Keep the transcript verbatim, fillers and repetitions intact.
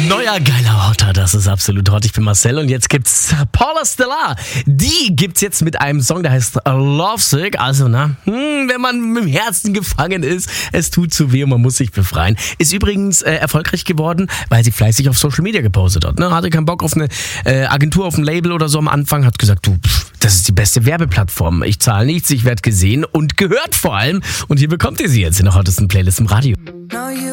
Neuer geiler Hotter, das ist absolut hot. Ich bin Marcel und jetzt gibt's Paula Stellar. Die gibt's jetzt mit einem Song, der heißt Lovesick. Also, na, hm, wenn man mit dem Herzen gefangen ist, es tut zu weh und man muss sich befreien. Ist übrigens äh, erfolgreich geworden, weil sie fleißig auf Social Media gepostet hat. Ne? Hatte keinen Bock auf eine äh, Agentur, auf ein Label oder so am Anfang. Hat gesagt, du, pff, das ist die beste Werbeplattform. Ich zahle nichts, ich werde gesehen und gehört vor allem. Und hier bekommt ihr sie jetzt in der hottesten Playlist im Radio.